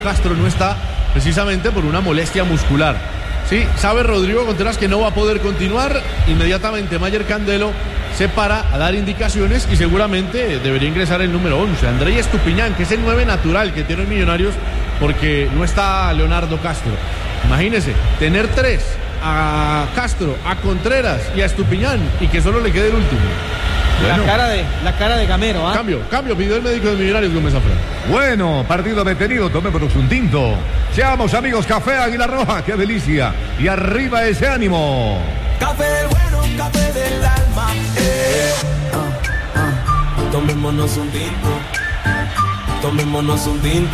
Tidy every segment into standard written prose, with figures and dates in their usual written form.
Castro no está precisamente por una molestia muscular. Sí, sabe Rodrigo Contreras que no va a poder continuar. Inmediatamente Mayer Candelo se para a dar indicaciones y seguramente debería ingresar el número 11, Andrés Estupiñán, que es el 9 natural que tiene Millonarios porque no está Leonardo Castro. Imagínese, tener 3, a Castro, a Contreras y a Estupiñán, y que solo le quede el último. Bueno. La cara de Gamero, ¿ah? Cambio, pidió el médico de Millonarios, Gómez Zafra. Bueno, partido detenido, tomémonos un tinto. Seamos amigos, café Águila Roja, qué delicia. Y arriba ese ánimo. Café bueno, café del alma. Tomémonos un tinto. Tomémonos un tinto.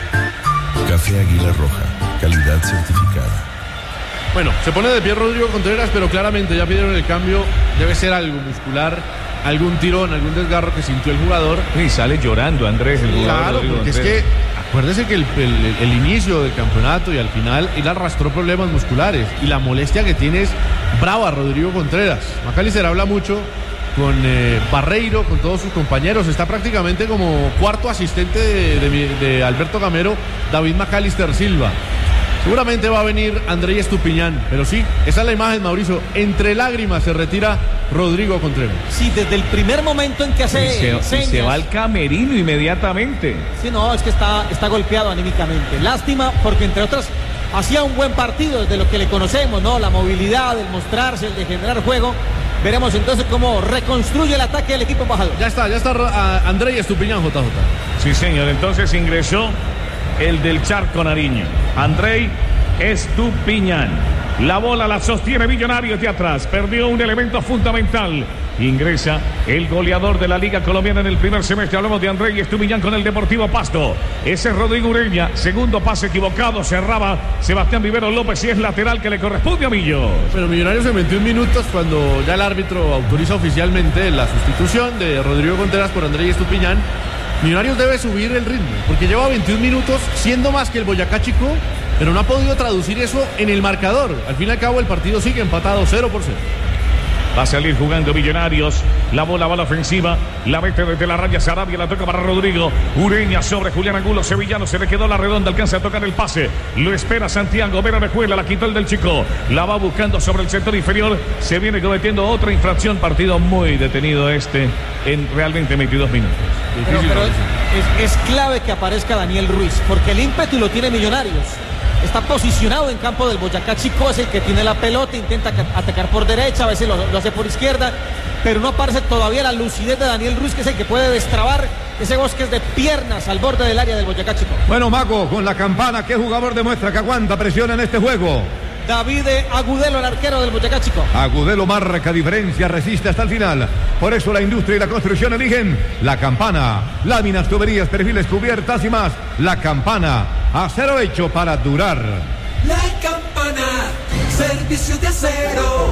Café Águila Roja, calidad certificada. Bueno, se pone de pie Rodrigo Contreras, pero claramente ya pidieron el cambio. Debe ser algo muscular, algún tirón, algún desgarro que sintió el jugador. Y sale llorando Andrés, el jugador. Claro, Rodrigo porque Contreras. es que acuérdese que el inicio del campeonato y al final él arrastró problemas musculares y la molestia que tiene es brava Rodrigo Contreras. Macalister habla mucho con Barreiro, con todos sus compañeros. Está prácticamente como cuarto asistente de Alberto Gamero, David Macalister Silva. Seguramente va a venir Andrés Estupiñán, pero sí, esa es la imagen, Mauricio. Entre lágrimas se retira Rodrigo Contreras. Sí, desde el primer momento en que hace señas. Se va al camerino inmediatamente. Sí, no, es que está golpeado anímicamente. Lástima, porque entre otras hacía un buen partido desde lo que le conocemos, ¿no? La movilidad, el mostrarse, el de generar juego. Veremos entonces cómo reconstruye el ataque del equipo embajador. Ya está Andrés Estupiñán, JJ. Sí, señor, entonces ingresó el del Charco Nariño, Andrei Estupiñán. La bola la sostiene Millonarios de atrás. Perdió un elemento fundamental. Ingresa el goleador de la Liga Colombiana en el primer semestre. Hablamos de Andrei Estupiñán con el Deportivo Pasto. Ese es Rodrigo Ureña. Segundo pase equivocado. Cerraba Sebastián Vivero López y es lateral que le corresponde a Millos. Pero Millonarios en 21 minutos, cuando ya el árbitro autoriza oficialmente la sustitución de Rodrigo Contreras por Andrei Estupiñán, Millonarios debe subir el ritmo, porque lleva 21 minutos siendo más que el Boyacá Chico, pero no ha podido traducir eso en el marcador. Al fin y al cabo el partido sigue empatado 0-0. Va a salir jugando Millonarios. La bola va a la ofensiva. La mete desde la raya Sarabia. La toca para Rodrigo Ureña sobre Julián Angulo. Sevillano se le quedó la redonda. Alcanza a tocar el pase. Lo espera Santiago. Vera Mejuela. La quitó el del Chico. La va buscando sobre el sector inferior. Se viene cometiendo otra infracción. Partido muy detenido en realmente 22 minutos. Pero es clave que aparezca Daniel Ruiz, porque el ímpetu lo tiene Millonarios. Está posicionado en campo del Boyacá Chico, es el que tiene la pelota, intenta atacar por derecha, a veces lo hace por izquierda, pero no aparece todavía la lucidez de Daniel Ruiz, que es el que puede destrabar ese bosque de piernas al borde del área del Boyacá Chico. Bueno, Mago, con la campana, ¿qué jugador demuestra que aguanta presión en este juego? David Agudelo, el arquero del Boyacá Chico. Agudelo marca diferencia, resiste hasta el final. Por eso la industria y la construcción eligen la campana. Láminas, tuberías, perfiles, cubiertas y más. La campana, acero hecho para durar. La campana, servicio de acero.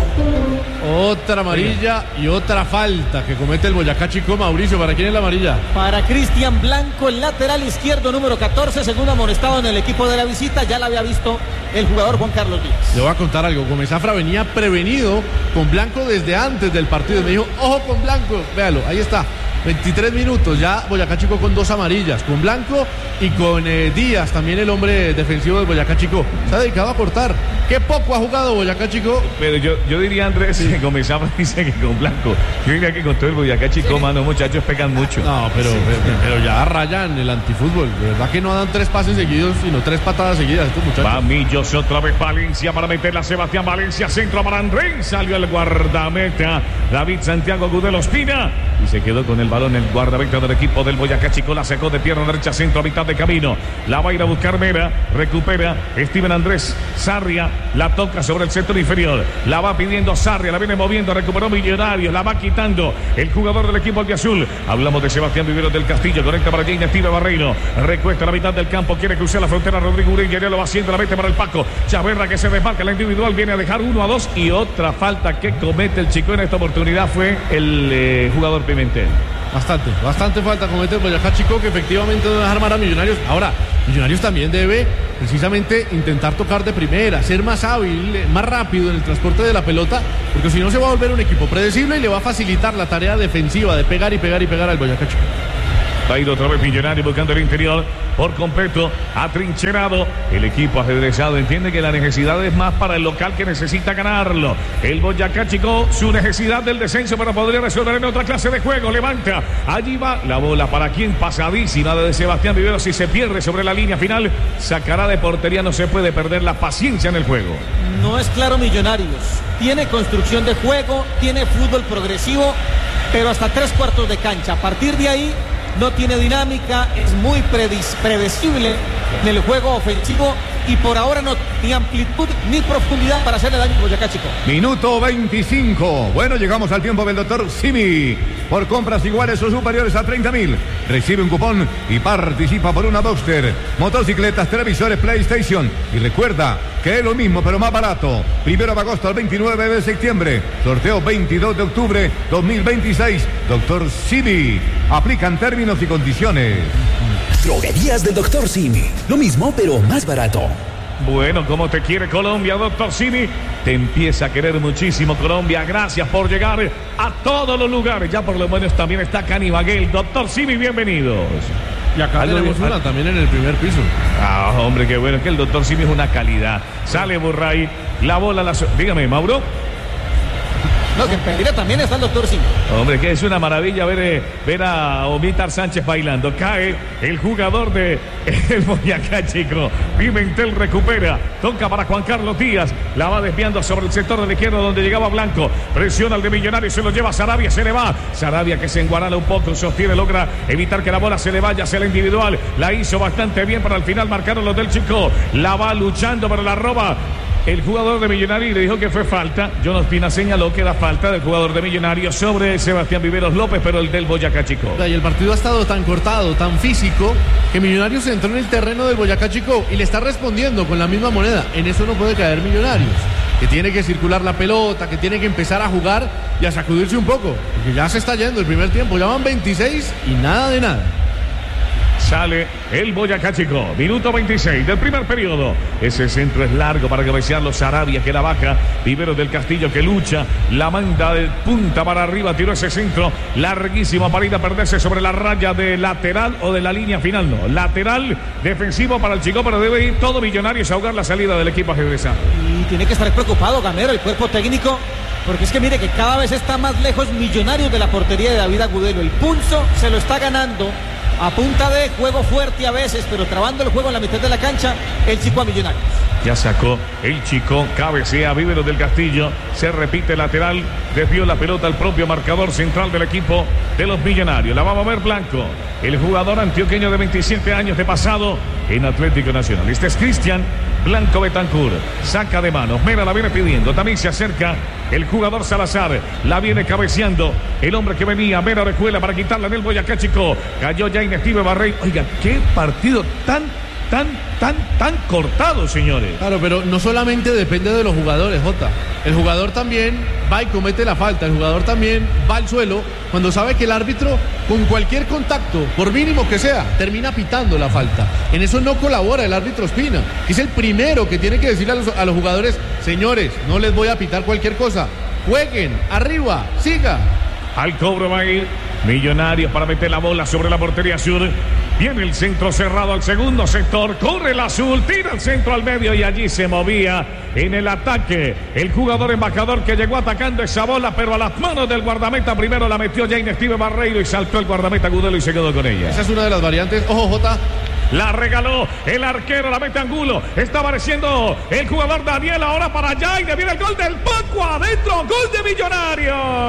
Otra amarilla y otra falta que comete el Boyacá Chico, Mauricio. ¿Para quién es la amarilla? Para Cristian Blanco, el lateral izquierdo número 14, segundo amonestado en el equipo de la visita. Ya la había visto el jugador Juan Carlos Díaz. Le voy a contar algo. Gómez Zafra venía prevenido con Blanco desde antes del partido. Me dijo, ojo con Blanco. Véalo, ahí está. 23 minutos, ya Boyacá Chico con 2 amarillas, con Blanco y con Díaz, también el hombre defensivo del Boyacá Chico. Se ha dedicado a aportar. Qué poco ha jugado Boyacá Chico. Pero yo diría, Andrés, que comenzamos, dice que con Blanco. Yo diría que con todo el Boyacá Chico, mano, muchachos, pecan mucho. No, pero ya rayan el antifútbol. De verdad que no dan 3 pases seguidos, sino 3 patadas seguidas estos muchachos. Va Millos otra vez Valencia para meterla. Sebastián Valencia, centro para Andrés. Salió el guardameta David Santiago Agudelo Espina y se quedó con el balón el guardameta del equipo del Boyacá Chico. La sacó de pierna derecha, centro a mitad de camino. La va a ir a buscar Mera. Recupera Steven Andrés Sarria. La toca sobre el sector inferior. La va pidiendo Sarria. La viene moviendo. Recuperó Millonarios. La va quitando el jugador del equipo albiazul. Hablamos de Sebastián Vivero del Castillo. Conecta para Jaime Steve Barreiro. Recuesta la mitad del campo. Quiere cruzar la frontera. Rodrigo Ureña ya lo va haciendo. La mete para el Paco. Chaverra que se desmarca. La individual viene a dejar 1-2. Y otra falta que comete el Chico en esta oportunidad fue el jugador Pimentel. Bastante falta comete el Boyacá Chico, que efectivamente no deja armar a Millonarios. Ahora, Millonarios también debe precisamente intentar tocar de primera, ser más hábil, más rápido en el transporte de la pelota, porque si no se va a volver un equipo predecible y le va a facilitar la tarea defensiva de pegar y pegar y pegar al Boyacá Chico. Va a ir otra vez Millonario buscando el interior por completo, atrincherado. El equipo ajedrezado entiende que la necesidad es más para el local que necesita ganarlo. El Boyacá Chico, su necesidad del descenso, pero podría resolver en otra clase de juego. Levanta, allí va la bola. ¿Para quién? Pasadísima de Sebastián Viveros. Si se pierde sobre la línea final, sacará de portería. No se puede perder la paciencia en el juego. No es claro Millonarios. Tiene construcción de juego, tiene fútbol progresivo, pero hasta 3/4 de cancha. A partir de ahí no tiene dinámica, es muy predecible en el juego ofensivo y por ahora no tiene amplitud ni profundidad para hacerle daño a Boyacá Chico. Minuto 25. Bueno, llegamos al tiempo del doctor Simi. Por compras iguales o superiores a 30.000, recibe un cupón y participa por una Boxster, motocicletas, televisores, PlayStation. Y recuerda que es lo mismo pero más barato. 1 de agosto al 29 de septiembre. Sorteo 22 de octubre 2026. Doctor Simi. Aplican términos y condiciones. Droguerías del Dr. Simi. Lo mismo, pero más barato. Bueno, como te quiere Colombia, doctor Simi. Te empieza a querer muchísimo Colombia. Gracias por llegar a todos los lugares. Ya por lo menos también está Canibaguel. Doctor Simi, bienvenidos. Y acá tenemos una también en el primer piso. Ah, hombre, qué bueno. Es que el doctor Simi es una calidad. Sale Burray, la bola, dígame, Mauro. No, que en Pereira también está el doctor Simi. Hombre, que es una maravilla ver a Omítar Sánchez bailando. Cae el jugador de el Boyacá Chico. Pimentel recupera. Toca para Juan Carlos Díaz. La va desviando sobre el sector de la izquierda donde llegaba Blanco. Presiona al de Millonario. Se lo lleva Sarabia. Se le va. Sarabia que se enguarala un poco. Sostiene. Logra evitar que la bola se le vaya hacia la individual. La hizo bastante bien. Para el final marcaron los del Chico. La va luchando pero la roba el jugador de Millonario y le dijo que fue falta. John Ospina señaló que era falta del jugador de Millonario sobre Sebastián Viveros López, pero el del Boyacá Chico. Y el partido ha estado tan cortado, tan físico, que Millonarios entró en el terreno del Boyacá Chico y le está respondiendo con la misma moneda. En eso no puede caer Millonarios, que tiene que circular la pelota, que tiene que empezar a jugar y a sacudirse un poco, porque ya se está yendo el primer tiempo, ya van 26 y nada de nada. Sale el Boyacá Chico, minuto 26 del primer periodo. Ese centro es largo para cabecearlo. Sarabia que la baja. Viveros del Castillo que lucha. La manda de punta para arriba. Tiró ese centro larguísimo para ir a perderse sobre la raya de lateral o de la línea final. No, lateral defensivo para el Chico, pero debe ir todo Millonarios a ahogar la salida del equipo ajedrezado. Y tiene que estar preocupado Gamero, el cuerpo técnico, porque es que mire que cada vez está más lejos Millonarios de la portería de David Agudelo. El pulso se lo está ganando a punta de juego fuerte a veces, pero trabando el juego en la mitad de la cancha, el Chico a Millonarios. Ya sacó el Chico, cabecea Viveros del Castillo, se repite lateral, desvió la pelota al propio marcador central del equipo de los Millonarios. La va a mover Blanco, el jugador antioqueño de 27 años de pasado en Atlético Nacional. Este es Cristian Blanco Betancur, saca de manos, Mera la viene pidiendo, también se acerca el jugador Salazar, la viene cabeceando el hombre que venía, Mera Orejuela para quitarla en el Boyacá Chico, cayó ya Inestivo Barrey. Oiga, qué partido tan cortado, señores. Claro, pero no solamente depende de los jugadores, Jota. El jugador también va y comete la falta. El jugador también va al suelo cuando sabe que el árbitro, con cualquier contacto, por mínimo que sea, termina pitando la falta. En eso no colabora el árbitro Ospina, que es el primero que tiene que decirle a los jugadores: señores, no les voy a pitar cualquier cosa. Jueguen, arriba, siga. Al cobro va a ir Millonarios para meter la bola sobre la portería sur. Viene el centro cerrado al segundo sector. Corre el azul, tira el centro al medio y allí se movía en el ataque el jugador embajador que llegó atacando esa bola, pero a las manos del guardameta. Primero la metió Jaime Steve Barreiro y saltó el guardameta Agudelo y se quedó con ella. Esa es una de las variantes. Ojo, Jota. La regaló el arquero, la mete Angulo. Está apareciendo el jugador Daniel ahora para allá y le viene el gol del Paco adentro. Gol de Millonarios.